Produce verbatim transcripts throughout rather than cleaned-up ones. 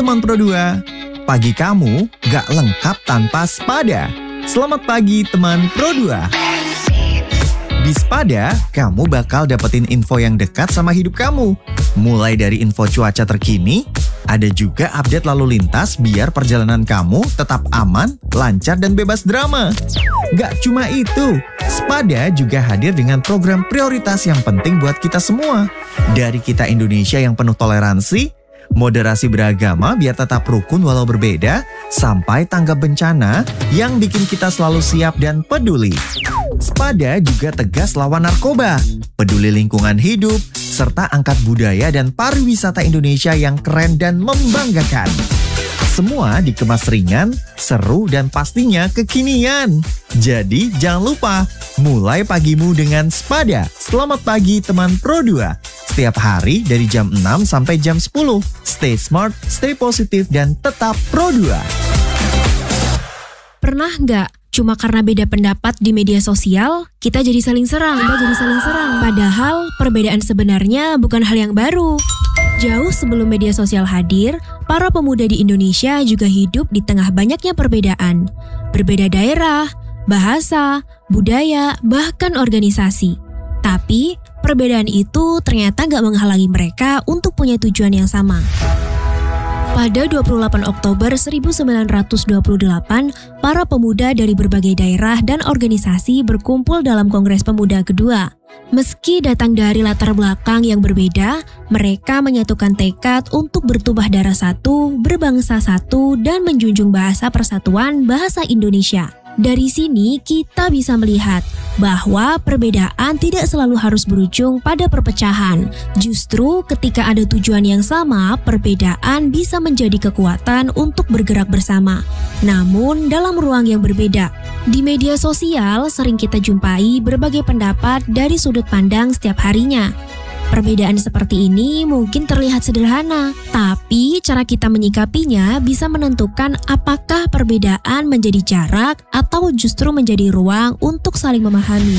teman Pro dua. Pagi kamu gak lengkap tanpa Spada. Selamat pagi teman Pro dua. Di Spada, kamu bakal dapetin info yang dekat sama hidup kamu. Mulai dari info cuaca terkini, ada juga update lalu lintas biar perjalanan kamu tetap aman, lancar, dan bebas drama. Gak cuma itu, Spada juga hadir dengan program prioritas yang penting buat kita semua. Dari kita Indonesia yang penuh toleransi, moderasi beragama biar tetap rukun walau berbeda, sampai tanggap bencana yang bikin kita selalu siap dan peduli. Spada juga tegas lawan narkoba, peduli lingkungan hidup, serta angkat budaya dan pariwisata Indonesia yang keren dan membanggakan. Semua dikemas ringan, seru, dan pastinya kekinian. Jadi jangan lupa, mulai pagimu dengan Spada. Selamat pagi teman Pro dua. Setiap hari dari jam enam sampai jam sepuluh. Stay smart, stay positif, dan tetap Pro dua. Pernah nggak? Cuma karena beda pendapat di media sosial, kita jadi saling serang, kita jadi saling serang. Padahal perbedaan sebenarnya bukan hal yang baru. Jauh sebelum media sosial hadir, para pemuda di Indonesia juga hidup di tengah banyaknya perbedaan. Berbeda daerah, bahasa, budaya, bahkan organisasi. Tapi, perbedaan itu ternyata nggak menghalangi mereka untuk punya tujuan yang sama. Pada dua puluh delapan Oktober seribu sembilan ratus dua puluh delapan, para pemuda dari berbagai daerah dan organisasi berkumpul dalam Kongres Pemuda kedua. Meski datang dari latar belakang yang berbeda, mereka menyatukan tekad untuk bertumpah darah satu, berbangsa satu, dan menjunjung bahasa persatuan bahasa Indonesia. Dari sini kita bisa melihat bahwa perbedaan tidak selalu harus berujung pada perpecahan. Justru ketika ada tujuan yang sama, perbedaan bisa menjadi kekuatan untuk bergerak bersama. Namun dalam ruang yang berbeda. Di media sosial sering kita jumpai berbagai pendapat dari sudut pandang setiap harinya. Perbedaan seperti ini mungkin terlihat sederhana, tapi cara kita menyikapinya bisa menentukan apakah perbedaan menjadi jarak atau justru menjadi ruang untuk saling memahami.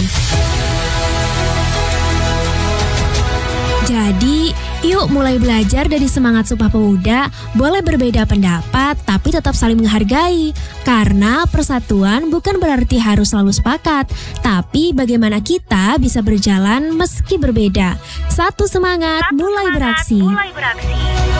Jadi, yuk mulai belajar dari semangat Sumpah Pemuda, boleh berbeda pendapat tapi tetap saling menghargai. Karena persatuan bukan berarti harus selalu sepakat, tapi bagaimana kita bisa berjalan meski berbeda. Satu semangat, Satu mulai semangat, beraksi. mulai beraksi.